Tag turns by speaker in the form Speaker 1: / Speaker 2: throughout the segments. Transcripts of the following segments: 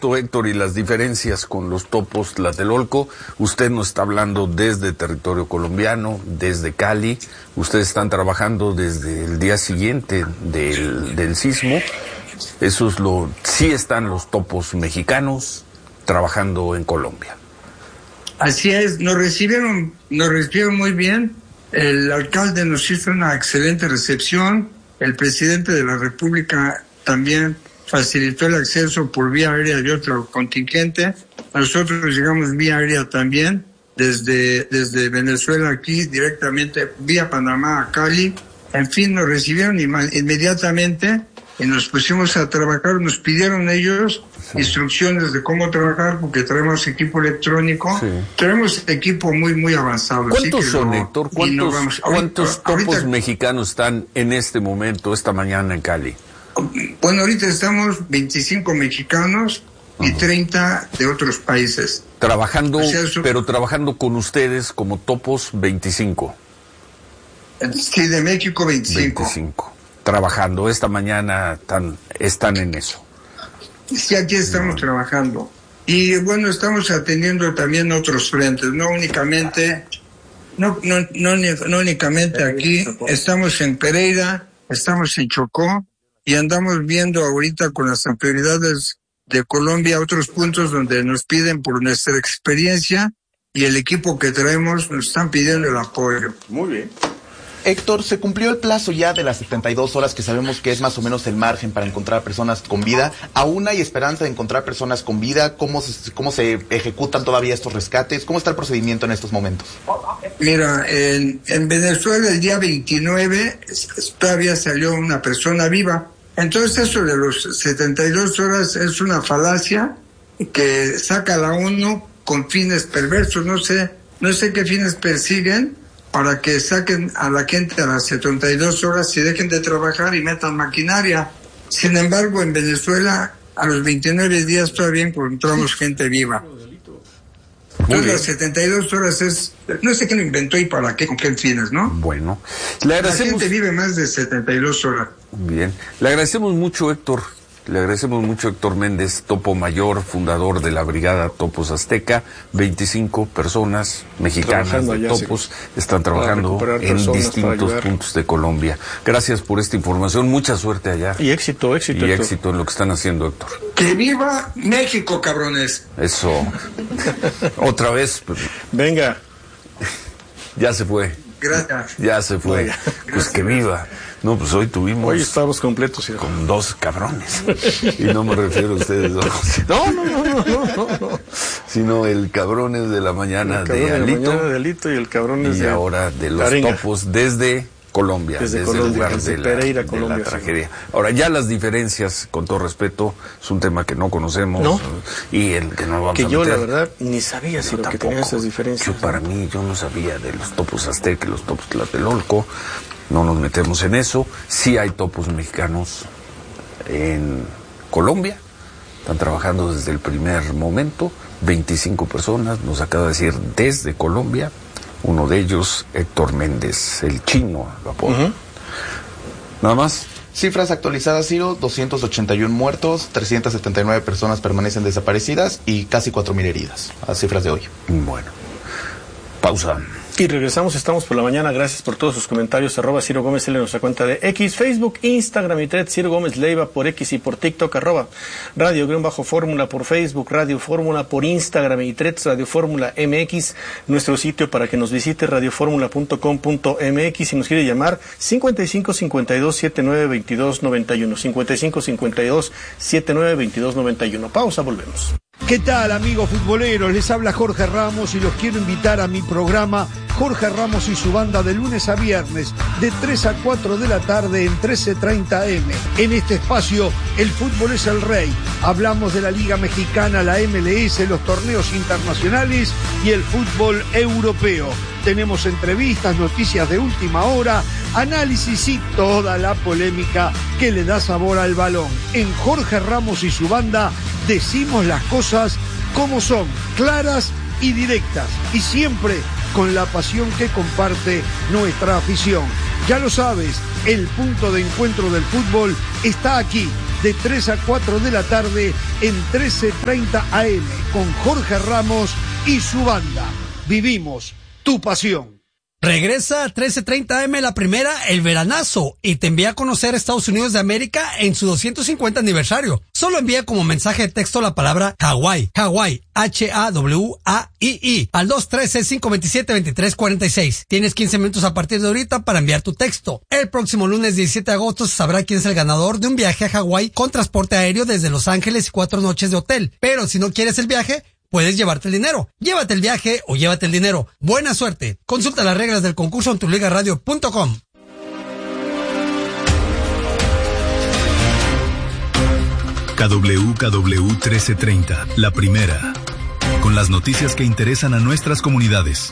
Speaker 1: esto, Héctor, y las diferencias con los Topos Tlatelolco. Usted nos está hablando desde territorio colombiano, desde Cali. Ustedes están trabajando desde el día siguiente del sismo. Sí están los Topos mexicanos trabajando en Colombia.
Speaker 2: Así es, nos recibieron muy bien. El alcalde nos hizo una excelente recepción. El presidente de la República también facilitó el acceso por vía aérea de otro contingente. Nosotros llegamos vía aérea también, desde Venezuela aquí, directamente vía Panamá a Cali. En fin, nos recibieron inmediatamente y nos pusimos a trabajar. Nos pidieron ellos instrucciones de cómo trabajar, porque traemos equipo electrónico, traemos equipo muy avanzado.
Speaker 1: ¿Cuántos son, Héctor? ¿Cuántos Topos mexicanos están en este momento, esta mañana en Cali?
Speaker 2: Bueno, ahorita estamos 25 mexicanos y 30 de otros países.
Speaker 1: Trabajando, pero trabajando con ustedes como Topos 25.
Speaker 2: Sí, de México
Speaker 1: 25. Trabajando, esta mañana están en eso.
Speaker 2: Sí, aquí estamos trabajando. Y bueno, estamos atendiendo también otros frentes, no únicamente aquí, estamos en Pereira, estamos en Chocó, y andamos viendo ahorita con las autoridades de Colombia otros puntos donde nos piden por nuestra experiencia y el equipo que traemos nos están pidiendo el apoyo.
Speaker 3: Muy bien. Héctor, se cumplió el plazo ya de las 72 horas que sabemos que es más o menos el margen para encontrar personas con vida. ¿Aún hay esperanza de encontrar personas con vida? ¿Cómo se ejecutan todavía estos rescates? ¿Cómo está el procedimiento en estos momentos?
Speaker 2: Mira, en Venezuela el día 29 todavía salió una persona viva. Entonces eso de los 72 horas es una falacia que saca la ONU con fines perversos. No sé qué fines persiguen para que saquen a la gente a las 72 horas y dejen de trabajar y metan maquinaria. Sin embargo, en Venezuela a los 29 días todavía encontramos gente viva. Entonces las 72 horas no sé quién lo inventó y para qué, con qué fines, ¿no?
Speaker 1: Bueno,
Speaker 2: la gente vive más de 72 horas.
Speaker 1: Bien, le agradecemos mucho, Héctor. Le agradecemos mucho a Héctor Méndez, Topo Mayor, fundador de la Brigada Topos Azteca. 25 personas mexicanas de Topos están trabajando en distintos puntos de Colombia. Gracias por esta información, mucha suerte allá.
Speaker 4: Y éxito.
Speaker 1: Y éxito en lo que están haciendo, Héctor.
Speaker 2: ¡Que viva México, cabrones!
Speaker 1: Eso. Otra vez.
Speaker 4: Venga.
Speaker 1: Ya se fue.
Speaker 2: Gracias.
Speaker 1: Ya se fue.
Speaker 4: Vaya.
Speaker 1: Pues que viva. No, pues hoy
Speaker 4: estamos completos, hijo.
Speaker 1: Con 2 cabrones. Y no me refiero a ustedes dos.
Speaker 4: No.
Speaker 1: Sino el cabrones de la mañana de Alito.
Speaker 4: Y el cabrones de
Speaker 1: ahora de los
Speaker 4: Taringa.
Speaker 1: Topos desde Colombia, desde el lugar de
Speaker 4: Pereira,
Speaker 1: de
Speaker 4: Colombia,
Speaker 1: la tragedia. Ahora, ya las diferencias, con todo respeto, es un tema que no conocemos. ¿No? Y el que no vamos
Speaker 4: que
Speaker 1: a
Speaker 4: yo,
Speaker 1: meter.
Speaker 4: la verdad, ni sabía si lo que tenía esas diferencias.
Speaker 1: Yo no sabía de los Topos Azteca y los Topos Tlatelolco. No nos metemos en eso. Sí hay Topos mexicanos en Colombia. Están trabajando desde el primer momento. 25 personas, nos acaba de decir, desde Colombia. Uno de ellos, Héctor Méndez, el chino, lo apodo. Nada más.
Speaker 3: Cifras actualizadas, Ciro: 281 muertos, 379 personas permanecen desaparecidas y casi 4,000 heridas. A cifras de hoy.
Speaker 1: Bueno. Pausa.
Speaker 4: Y regresamos, estamos por la mañana. Gracias por todos sus comentarios. @Ciro Gómez L en nuestra cuenta de X, Facebook, Instagram y Threads. Ciro Gómez Leiva por X y por TikTok. @Radio_Fórmula por Facebook, Radio Fórmula por Instagram y Threads, Radio Fórmula MX. Nuestro sitio para que nos visite, radioformula.com.mx. Si nos quiere llamar, 5552-792291. 5552-792291. Pausa, volvemos.
Speaker 5: ¿Qué tal, amigos futboleros? Les habla Jorge Ramos y los quiero invitar a mi programa Jorge Ramos y su banda, de lunes a viernes de 3 a 4 de la tarde en 13:30 AM. En este espacio, el fútbol es el rey. Hablamos de la Liga Mexicana, la MLS, los torneos internacionales y el fútbol europeo. Tenemos entrevistas, noticias de última hora, análisis y toda la polémica que le da sabor al balón. En Jorge Ramos y su banda decimos las cosas como son, claras y directas, y siempre con la pasión que comparte nuestra afición. Ya lo sabes, el punto de encuentro del fútbol está aquí, de 3 a 4 de la tarde en 13:30 AM con Jorge Ramos y su banda. Vivimos tu pasión.
Speaker 6: Regresa a 13:30 AM la primera, El Veranazo, y te envía a conocer Estados Unidos de América en su 250 aniversario. Solo envía como mensaje de texto la palabra Hawái, Hawái, HAWAII, al 213-527-2346. Tienes 15 minutos a partir de ahorita para enviar tu texto. El próximo lunes 17 de agosto se sabrá quién es el ganador de un viaje a Hawái con transporte aéreo desde Los Ángeles y 4 noches de hotel. Pero si no quieres el viaje, puedes llevarte el dinero. Llévate el viaje o llévate el dinero. Buena suerte. Consulta las reglas del concurso en tuligaradio.com.
Speaker 7: KWKW 1330, la primera. Con las noticias que interesan a nuestras comunidades.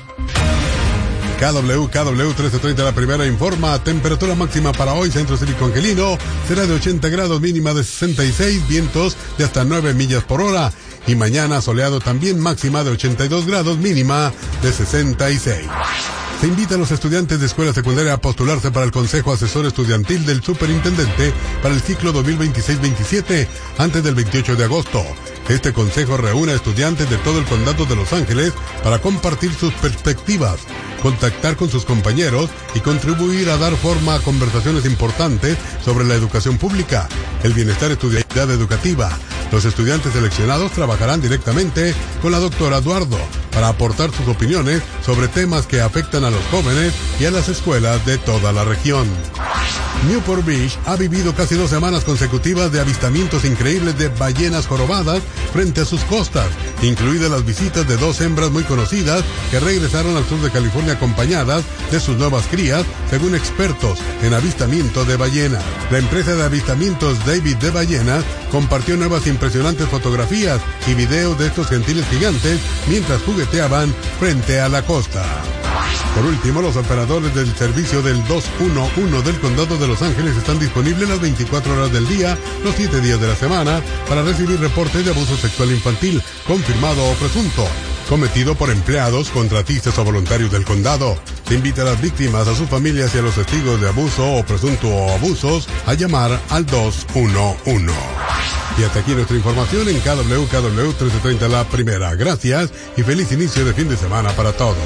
Speaker 8: KWKW 1330, la primera, informa. Temperatura máxima para hoy, Centro Cívico Angelino, será de 80 grados, mínima de 66, vientos de hasta 9 millas por hora. Y mañana soleado también, máxima de 82 grados, mínima de 66. Se invita a los estudiantes de escuela secundaria a postularse para el Consejo Asesor Estudiantil del Superintendente para el ciclo 2026-27 antes del 28 de agosto. Este consejo reúne a estudiantes de todo el condado de Los Ángeles para compartir sus perspectivas, contactar con sus compañeros y contribuir a dar forma a conversaciones importantes sobre la educación pública, el bienestar estudiantil educativa. Los estudiantes seleccionados trabajarán directamente con la doctora Eduardo para aportar sus opiniones sobre temas que afectan a los jóvenes y a las escuelas de toda la región. Newport Beach ha vivido casi 2 semanas consecutivas de avistamientos increíbles de ballenas jorobadas frente a sus costas, incluidas las visitas de 2 hembras muy conocidas que regresaron al sur de California acompañadas de sus nuevas crías, según expertos en avistamiento de ballenas. La empresa de avistamientos David de Ballenas compartió nuevas impresionantes fotografías y videos de estos gentiles gigantes mientras jugueteaban frente a la costa. Por último, los operadores del servicio del 211 del condado de Los Ángeles están disponibles las 24 horas del día, los 7 días de la semana, para recibir reportes de abuso sexual infantil, confirmado o presunto, cometido por empleados, contratistas o voluntarios del condado. Se invita a las víctimas, a sus familias y a los testigos de abuso o presunto abusos a llamar al 211. Y hasta aquí nuestra información en KWKW 1330, la primera. Gracias y feliz inicio de fin de semana para todos.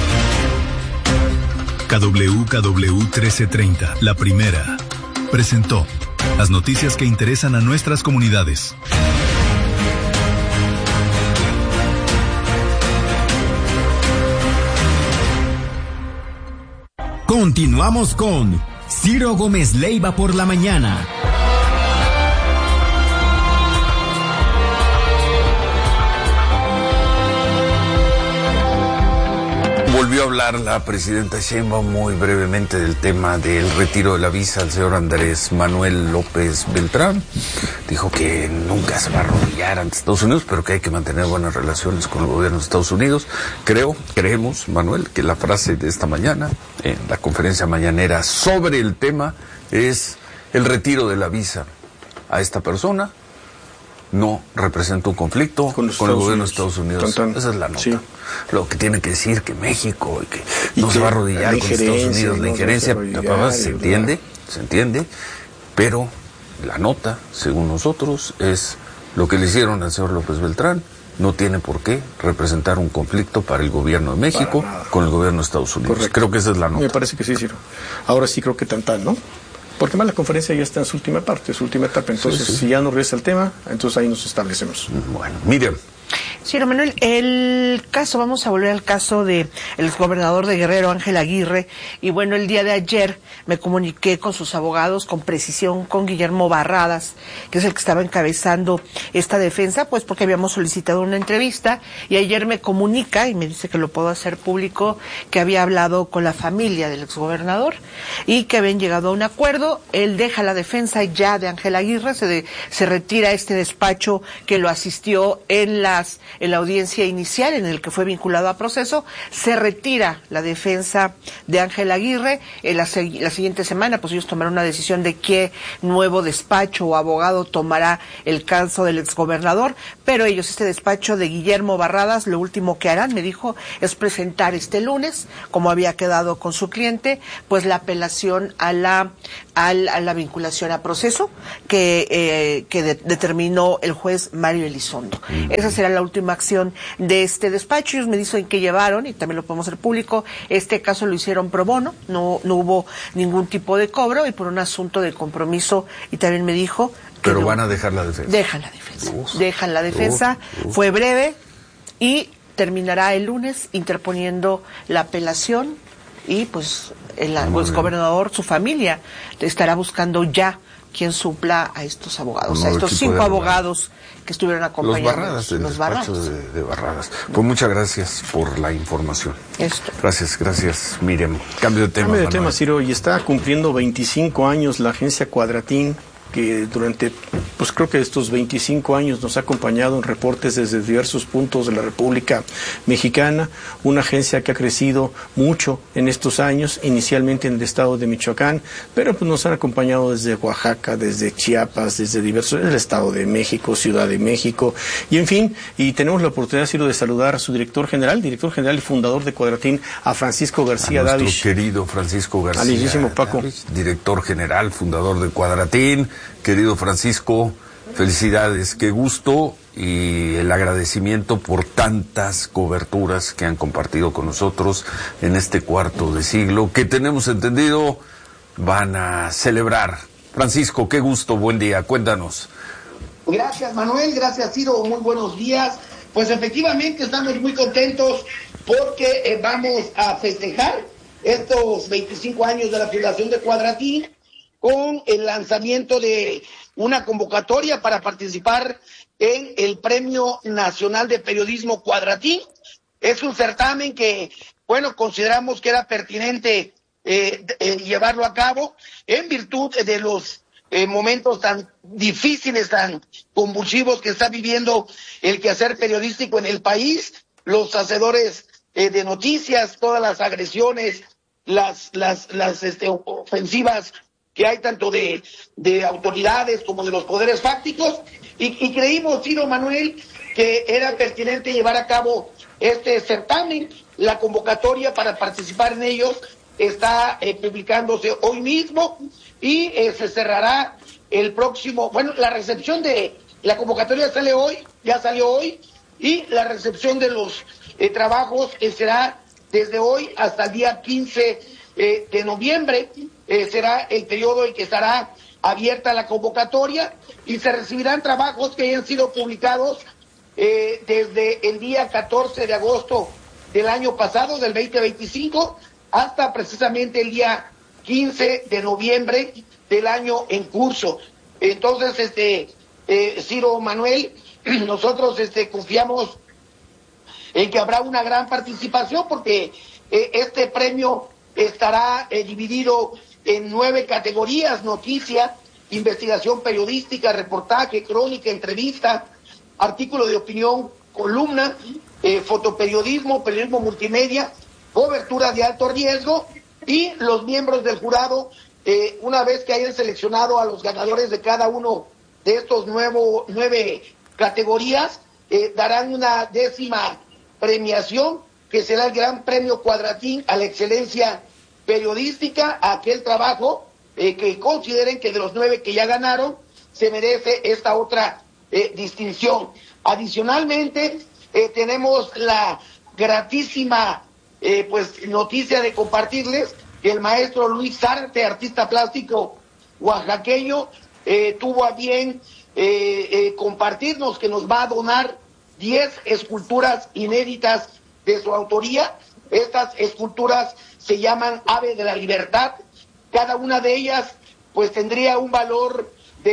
Speaker 7: KWKW 1330, la primera, presentó las noticias que interesan a nuestras comunidades.
Speaker 9: Continuamos con Ciro Gómez Leiva por la mañana.
Speaker 1: Volvió a hablar la presidenta Sheinbaum muy brevemente del tema del retiro de la visa al señor Andrés Manuel López Beltrán. Dijo que nunca se va a arrodillar ante Estados Unidos, pero que hay que mantener buenas relaciones con el gobierno de Estados Unidos. Creemos, Manuel, que la frase de esta mañana, en la conferencia mañanera sobre el tema, es el retiro de la visa a esta persona no representa un conflicto con el gobierno de Estados Unidos. Esa es la nota. Sí. Lo que tiene que decir que México y que no se va a arrodillar con Estados Unidos, la injerencia, se entiende, pero la nota, según nosotros, es lo que le hicieron al señor López Beltrán. No tiene por qué representar un conflicto para el gobierno de México con el gobierno de Estados Unidos. Correcto. Creo que esa es la nota.
Speaker 4: Me parece que sí, Ciro. Ahora sí creo que ¿no? Porque más la conferencia ya está en su última parte, su última etapa. Entonces, si ya no regresa el tema, entonces ahí nos establecemos.
Speaker 1: Bueno, Miriam.
Speaker 10: Sí, Manuel, vamos a volver al caso de el exgobernador de Guerrero, Ángel Aguirre, y bueno, el día de ayer me comuniqué con sus abogados, con precisión, con Guillermo Barradas, que es el que estaba encabezando esta defensa, pues porque habíamos solicitado una entrevista, y ayer me comunica, y me dice que lo puedo hacer público, que había hablado con la familia del exgobernador, y que habían llegado a un acuerdo. Él deja la defensa ya de Ángel Aguirre, se retira este despacho que lo asistió en las en la audiencia inicial en el que fue vinculado a proceso. Se retira la defensa de Ángel Aguirre. La siguiente semana, pues ellos tomarán una decisión de qué nuevo despacho o abogado tomará el caso del exgobernador, pero ellos, este despacho de Guillermo Barradas, lo último que harán, me dijo, es presentar este lunes, como había quedado con su cliente, pues la apelación a la vinculación a proceso que determinó el juez Mario Elizondo. Esa será la última acción de este despacho. Ellos me dicen que llevaron, y también lo podemos hacer público, este caso lo hicieron pro bono, no hubo ningún tipo de cobro y por un asunto de compromiso, y también me dijo que
Speaker 1: pero van a dejar la defensa.
Speaker 10: Dejan la defensa. Fue breve y terminará el lunes interponiendo la apelación y pues el gobernador, su familia, estará buscando ya quien supla a estos abogados, a estos 5 abogados que estuvieron acompañando.
Speaker 1: Los Barradas, de Barradas. Pues muchas gracias por la información. Gracias, Miriam. Cambio de tema,
Speaker 4: Ciro, y está cumpliendo 25 años la agencia Cuadratín, que durante, pues creo que estos 25 años nos ha acompañado en reportes desde diversos puntos de la República Mexicana, una agencia que ha crecido mucho en estos años, inicialmente en el estado de Michoacán, pero pues nos han acompañado desde Oaxaca, desde Chiapas, desde el estado de México, Ciudad de México, y en fin, y tenemos la oportunidad, Ciro, de saludar a su director general y fundador de Cuadratín, a Francisco García Davis.
Speaker 1: Nuestro querido Francisco García.
Speaker 4: Alísimo Paco.
Speaker 1: Director general, fundador de Cuadratín. Querido Francisco, felicidades, qué gusto y el agradecimiento por tantas coberturas que han compartido con nosotros en este cuarto de siglo, que tenemos entendido van a celebrar. Francisco, qué gusto, buen día, cuéntanos.
Speaker 11: Gracias, Manuel, gracias, Ciro, muy buenos días. Pues efectivamente estamos muy contentos porque vamos a festejar estos 25 años de la fundación de Cuadratín con el lanzamiento de una convocatoria para participar en el Premio Nacional de Periodismo Cuadratín. Es un certamen que, consideramos que era pertinente llevarlo a cabo en virtud de los momentos tan difíciles, tan convulsivos que está viviendo el quehacer periodístico en el país, los hacedores de noticias, todas las agresiones, las ofensivas que hay tanto de autoridades como de los poderes fácticos, y creímos, Ciro, Manuel, que era pertinente llevar a cabo este certamen. La convocatoria para participar en ellos está publicándose hoy mismo y se cerrará el próximo, la recepción de la convocatoria ya salió hoy, y la recepción de los trabajos será desde hoy hasta el día 15 de noviembre. Será el periodo en que estará abierta la convocatoria y se recibirán trabajos que hayan sido publicados desde el día 14 de agosto del año pasado, del 2025, hasta precisamente el día 15 de noviembre del año en curso. Entonces, Ciro, Manuel, nosotros confiamos en que habrá una gran participación porque este premio estará dividido en 9 categorías: noticia, investigación periodística, reportaje, crónica, entrevista, artículo de opinión, columna, fotoperiodismo, periodismo multimedia, cobertura de alto riesgo, y los miembros del jurado, una vez que hayan seleccionado a los ganadores de cada uno de estos 9 categorías, darán una 10ª premiación, que será el Gran Premio Cuadratín a la excelencia periodística, a aquel trabajo que consideren que de los 9 que ya ganaron se merece esta otra distinción. Adicionalmente, tenemos la gratísima noticia de compartirles que el maestro Luis Zárate, artista plástico oaxaqueño, tuvo a bien compartirnos que nos va a donar 10 esculturas inéditas de su autoría. Estas esculturas se llaman Ave de la Libertad. Cada una de ellas pues tendría un valor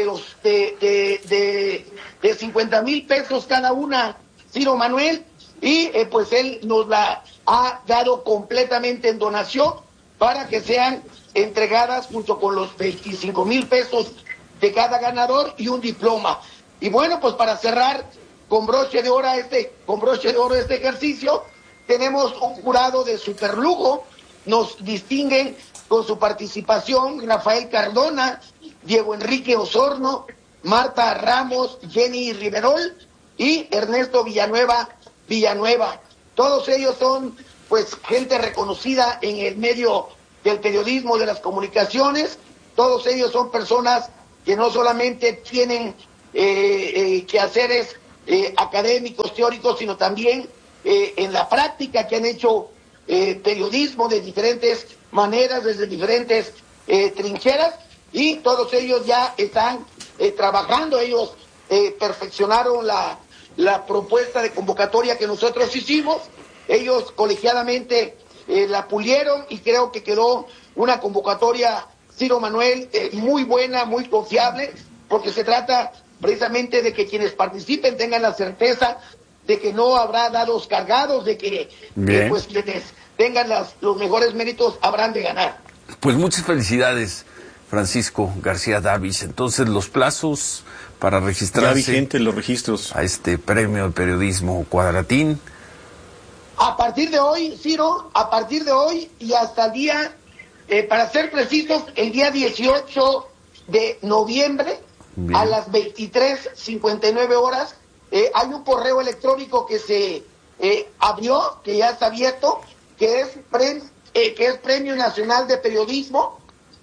Speaker 11: de 50,000 pesos cada una, Ciro, Manuel, y pues él nos la ha dado completamente en donación para que sean entregadas junto con los 25,000 pesos de cada ganador y un diploma. Y pues para cerrar, con broche de oro este ejercicio. Tenemos un jurado de superlujo, nos distinguen con su participación Rafael Cardona, Diego Enrique Osorno, Marta Ramos, Jenny Riverol y Ernesto Villanueva. Todos ellos son pues gente reconocida en el medio del periodismo, de las comunicaciones. Todos ellos son personas que no solamente tienen quehaceres académicos, teóricos, sino también en la práctica, que han hecho periodismo de diferentes maneras, desde diferentes trincheras, y todos ellos ya están trabajando. Ellos perfeccionaron la propuesta de convocatoria que nosotros hicimos. Ellos colegiadamente la pulieron y creo que quedó una convocatoria, Ciro Manuel, muy buena, muy confiable, porque se trata precisamente de que quienes participen tengan la certeza de que no habrá dados cargados, de que pues quienes tengan los mejores méritos habrán de ganar.
Speaker 1: Pues muchas felicidades, Francisco García Davis. Entonces, los plazos para registrarse,
Speaker 4: ya vigentes los registros,
Speaker 1: a este premio de periodismo Cuadratín.
Speaker 11: A partir de hoy, Ciro, y hasta el día, para ser precisos, el día 18 de noviembre, bien, a las 23:59 horas, hay un correo electrónico que se abrió, que ya está abierto, que es Premio Nacional de Periodismo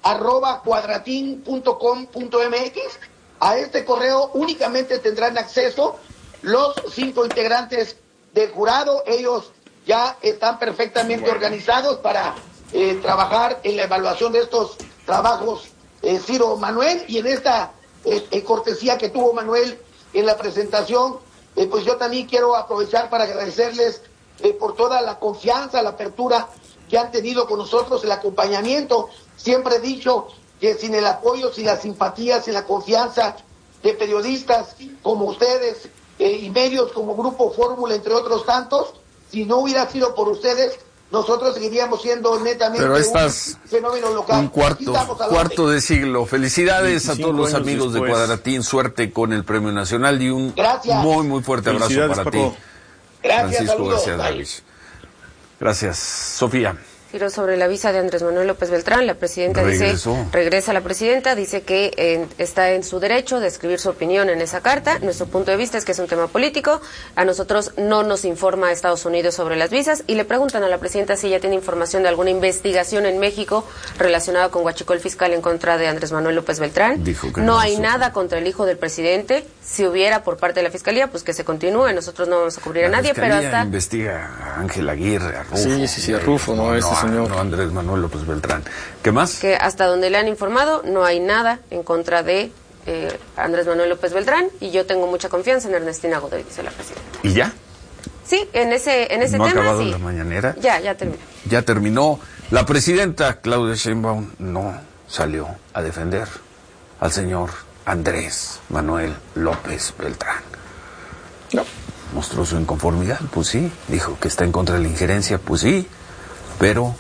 Speaker 11: @cuadratin.com.mx. A este correo únicamente tendrán acceso los 5 integrantes del jurado. Ellos ya están perfectamente organizados para trabajar en la evaluación de estos trabajos, Ciro Manuel, y en esta cortesía que tuvo Manuel en la presentación, pues yo también quiero aprovechar para agradecerles por toda la confianza, la apertura que han tenido con nosotros, el acompañamiento. Siempre he dicho que sin el apoyo, sin la simpatía, sin la confianza de periodistas como ustedes y medios como Grupo Fórmula, entre otros tantos, si no hubiera sido por ustedes, nosotros seguiríamos siendo netamente un fenómeno local.
Speaker 1: Un cuarto de siglo. Felicidades a todos los amigos de Cuadratín, suerte con el Premio Nacional y un muy, muy fuerte abrazo para
Speaker 4: Paco.
Speaker 1: ti.
Speaker 11: Gracias,
Speaker 1: Francisco García Davis. Gracias. Sofía.
Speaker 12: Giro sobre la visa de Andrés Manuel López Beltrán, la presidenta regresa la presidenta, dice que está en su derecho de escribir su opinión en esa carta. Nuestro punto de vista es que es un tema político. A nosotros no nos informa Estados Unidos sobre las visas, y le preguntan a la presidenta si ella tiene información de alguna investigación en México relacionada con huachicol fiscal en contra de Andrés Manuel López Beltrán.
Speaker 1: Dijo que
Speaker 12: no hay nada contra el hijo del presidente. Si hubiera por parte de la fiscalía, pues que se continúe. Nosotros no vamos a cubrir a nadie, pero hasta
Speaker 1: investiga a Ángel Aguirre, a Rufo.
Speaker 4: Sí, a Rufo, señor.
Speaker 1: No, Andrés Manuel López Beltrán. ¿Qué más?
Speaker 12: Que hasta donde le han informado no hay nada en contra de Andrés Manuel López Beltrán, y yo tengo mucha confianza en Ernestina Godoy, dice la presidenta.
Speaker 1: ¿Y ya?
Speaker 12: Sí, en ese
Speaker 1: ¿No
Speaker 12: tema,
Speaker 1: ha acabado
Speaker 12: sí.
Speaker 1: la mañanera?
Speaker 12: Ya terminó.
Speaker 1: Ya terminó. La presidenta Claudia Sheinbaum no salió a defender al señor Andrés Manuel López Beltrán.
Speaker 4: No.
Speaker 1: Mostró su inconformidad, pues sí. Dijo que está en contra de la injerencia, pues sí. Pero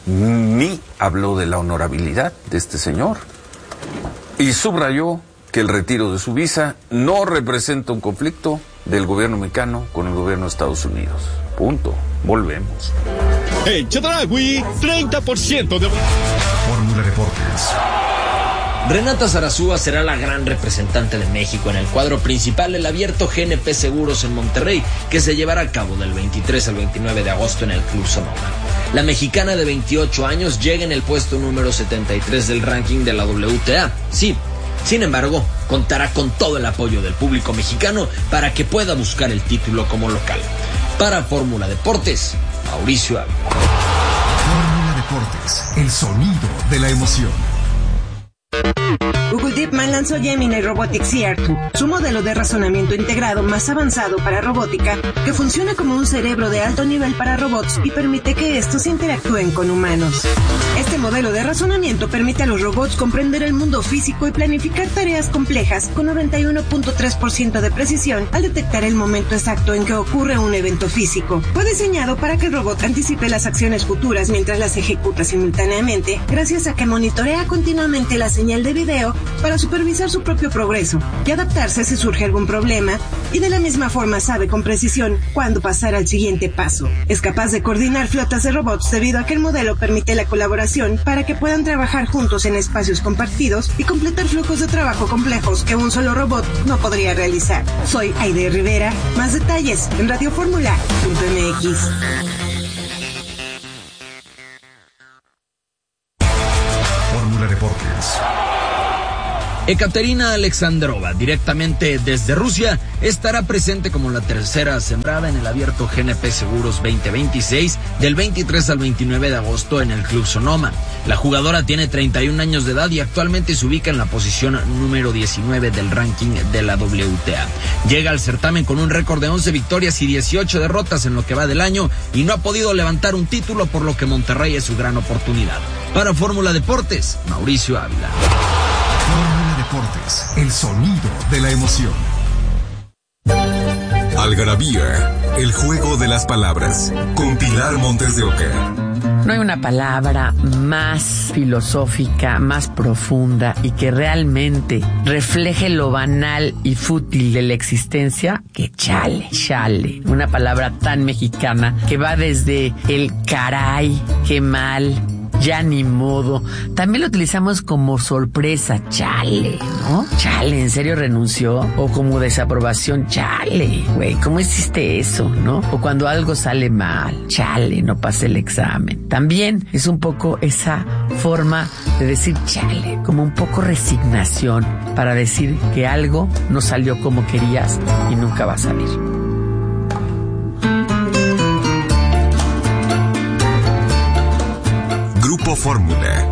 Speaker 1: ni habló de la honorabilidad de este señor. Y subrayó que el retiro de su visa no representa un conflicto del gobierno mexicano con el gobierno de Estados Unidos. Punto. Volvemos.
Speaker 13: En Chedraui, 30% de...
Speaker 9: Fórmula Deportes.
Speaker 14: Renata Zarazúa será la gran representante de México en el cuadro principal del Abierto GNP Seguros en Monterrey, que se llevará a cabo del 23 al 29 de agosto en el Club Sonora. La mexicana de 28 años llega en el puesto número 73 del ranking de la WTA. Sí, sin embargo, contará con todo el apoyo del público mexicano para que pueda buscar el título como local. Para Fórmula Deportes, Mauricio Ávila.
Speaker 9: Fórmula Deportes, el sonido de la emoción.
Speaker 15: Google DeepMind lanzó Gemini Robotics CR2, su modelo de razonamiento integrado más avanzado para robótica, que funciona como un cerebro de alto nivel para robots y permite que estos interactúen con humanos. Este modelo de razonamiento permite a los robots comprender el mundo físico y planificar tareas complejas con 91.3% de precisión al detectar el momento exacto en que ocurre un evento físico. Fue diseñado para que el robot anticipe las acciones futuras mientras las ejecuta simultáneamente, gracias a que monitorea continuamente la señal de video para supervisar su propio progreso y adaptarse si surge algún problema, y de la misma forma sabe con precisión cuándo pasar al siguiente paso. Es capaz de coordinar flotas de robots debido a que el modelo permite la colaboración para que puedan trabajar juntos en espacios compartidos y completar flujos de trabajo complejos que un solo robot no podría realizar. Soy Aide Rivera. Más detalles en radioformula.mx.
Speaker 16: Fórmula Deportes.
Speaker 14: Ekaterina Alexandrova, directamente desde Rusia, estará presente como la tercera sembrada en el Abierto GNP Seguros 2026 del 23 al 29 de agosto en el Club Sonoma. La jugadora tiene 31 años de edad y actualmente se ubica en la posición número 19 del ranking de la WTA. Llega al certamen con un récord de 11 victorias y 18 derrotas en lo que va del año y no ha podido levantar un título, por lo que Monterrey es su gran oportunidad. Para Fórmula Deportes, Mauricio Ávila.
Speaker 16: Fórmula Deportes, el sonido de la emoción. Algarabía, el juego de las palabras, con Pilar Montes de Oca.
Speaker 17: No hay una palabra más filosófica, más profunda y que realmente refleje lo banal y fútil de la existencia que chale. Chale, una palabra tan mexicana que va desde el caray, qué mal, ya ni modo. También lo utilizamos como sorpresa, chale, ¿no? Chale, ¿en serio renunció? O como desaprobación, chale, güey, ¿cómo hiciste eso, no? O cuando algo sale mal, chale, no pasé el examen. También es un poco esa forma de decir chale, como un poco resignación para decir que algo no salió como querías y nunca va a salir.
Speaker 16: Grupo Fórmula.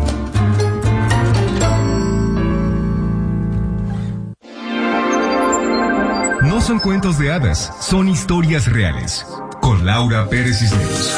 Speaker 16: No son cuentos de hadas, son historias reales. Con Laura Pérez Cisneros.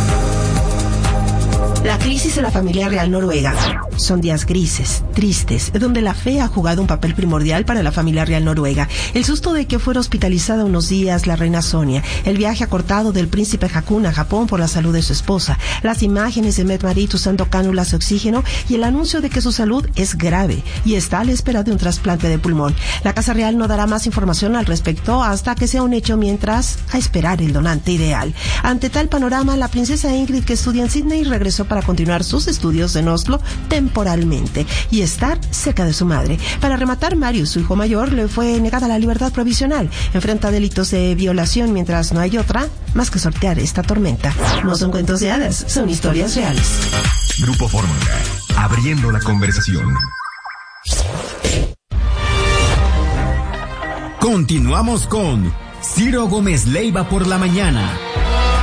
Speaker 18: La crisis de la familia real noruega. Son días grises, tristes, donde la fe ha jugado un papel primordial para la familia real noruega. El susto de que fuera hospitalizada unos días la reina Sonia, el viaje acortado del príncipe Haakon a Japón por la salud de su esposa, las imágenes de Mette-Marit usando cánulas de oxígeno y el anuncio de que su salud es grave y está a la espera de un trasplante de pulmón. La Casa Real no dará más información al respecto hasta que sea un hecho, mientras a esperar el donante ideal. Ante tal panorama, la princesa Ingrid, que estudia en Sydney, regresó para continuar sus estudios en Oslo temporalmente y estar cerca de su madre. Para rematar, Marius, su hijo mayor, le fue negada la libertad provisional. Enfrenta delitos de violación, mientras no hay otra más que sortear esta tormenta. No son cuentos de hadas, son historias reales.
Speaker 16: Grupo Fórmula, abriendo la conversación.
Speaker 9: Continuamos con Ciro Gómez Leiva por la mañana.